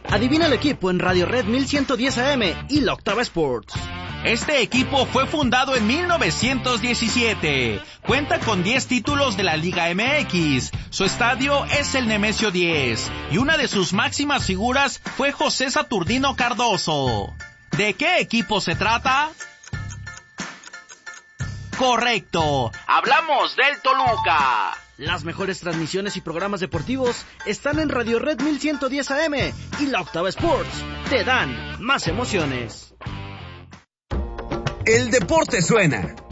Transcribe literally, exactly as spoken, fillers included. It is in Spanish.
Adivina el equipo en Radio Red mil ciento diez A M y la Octava Sports. Este equipo fue fundado en mil novecientos diecisiete. Cuenta con diez títulos de la Liga M X. Su estadio es el Nemesio diez. Y una de sus máximas figuras fue José Saturnino Cardoso. ¿De qué equipo se trata? Correcto, hablamos del Toluca. Las mejores transmisiones y programas deportivos están en Radio Red mil ciento diez A M y la Octava Sports. Te dan más emociones. El deporte suena.